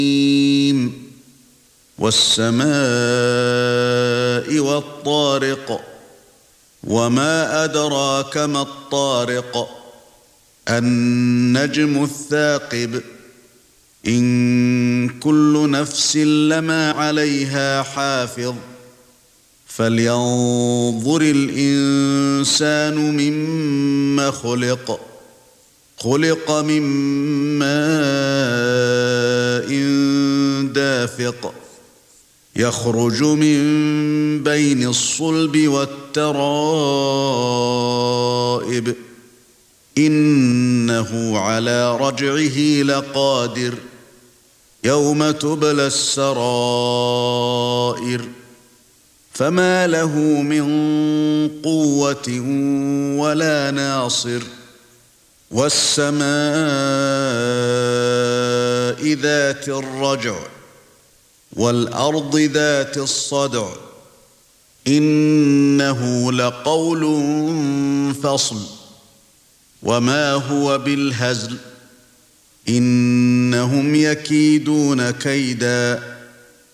والسماء والطارق وما أدراك ما الطارق النجم الثاقب إن كل نفس لما عليها حافظ فلينظر الإنسان مما خلق من ماء دافق يخرج من بين الصلب والترائب إنه على رجعه لقادر يوم تبلى السرائر فما له من قوة ولا ناصر والسماء ذات الرجع والأرض ذات الصدع إنه لقول فصل وما هو بالهزل إنهم يكيدون كيدا